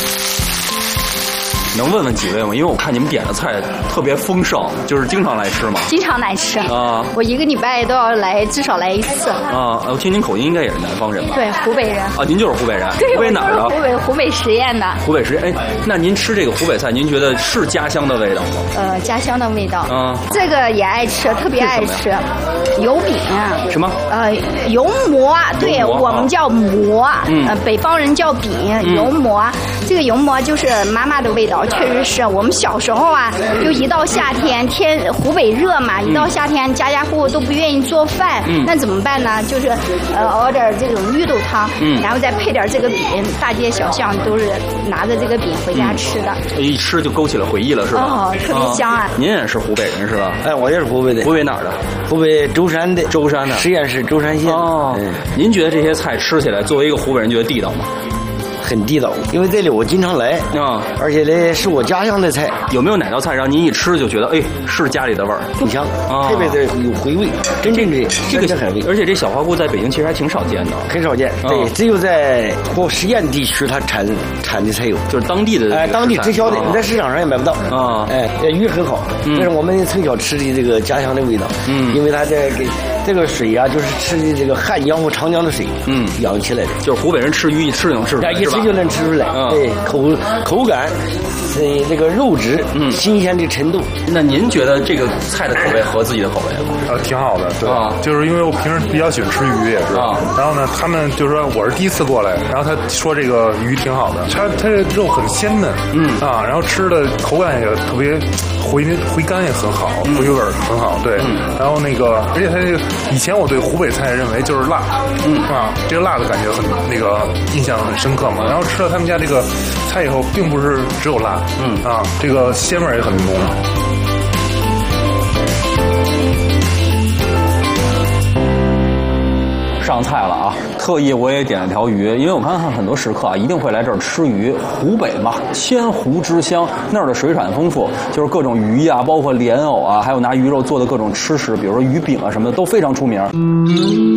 能问问几位吗？因为我看你们点的菜特别丰盛，就是经常来吃嘛。 经常来吃啊， 我1个礼拜都要来，至少来1次。 啊，我听您口音应该也是南方人吧？ 对，湖北人。 啊，您就是湖北人？ 对， 湖北哪儿的？ 湖北十堰的。 湖北十堰，哎，那您吃这个湖北菜，您觉得是家乡的味道吗？ 家乡的味道。 啊， 这个也爱吃，特别爱吃。油饼。 什么？ 油馍，对我们叫馍。北方人叫饼，油馍。这个油馍就是妈妈的味道，确实是我们小时候啊，就一到夏天，湖北热嘛，一到夏天家家户户都不愿意做饭，那怎么办呢？就是熬点这种绿豆汤，然后再配点这个饼，大街小巷都是拿着这个饼回家吃的。 一吃就勾起了回忆了，是吧？ 哦，特别香啊！ 您也是湖北人是吧？ 哎，我也是湖北的。 湖北哪儿的？ 湖北舟山的。 舟山的。 十堰市舟山县。 哦，您觉得这些菜吃起来，作为一个湖北人，觉得地道吗？ 很地道，因为这里我经常来啊， 而且呢是我家乡的菜。 有没有哪道菜让您一吃就觉得，哎，是家里的味儿， 很香，特别的有回味，真正的这个很味。 而且这小花菇在北京其实还挺少见的， 很少见。对，只有在十堰地区它产的才有， 就是当地的， 当地直销的，你在市场上也买不到啊。 鱼很好，这是我们从小吃的这个家乡的味道。因为它这个水啊，就是吃的这个汉江和长江的水，养起来的。 就是湖北人吃鱼一吃就能吃出来， 一吃就能吃出来。对，口感，这个肉质，新鲜的程度。 那您觉得这个菜的口味合自己的口味吗？ 挺好的，对，就是因为我平时比较喜欢吃鱼，也是。然后呢，他们就说我是第一次过来，然后他说这个鱼挺好的，它这肉很鲜嫩，然后吃的口感也特别回甘也很好，回味很好，对。然后那个，而且它这个以前我对湖北菜认为就是辣，这个辣的感觉很印象很深刻嘛。然后吃了他们家这个菜以后，并不是只有辣，这个鲜味也很浓。 上菜了啊！特意我也点了条鱼，因为我看很多食客啊一定会来这儿吃鱼。湖北嘛，千湖之乡，那儿的水产丰富，就是各种鱼呀，包括莲藕啊，还有拿鱼肉做的各种吃食，比如说鱼饼啊什么的都非常出名。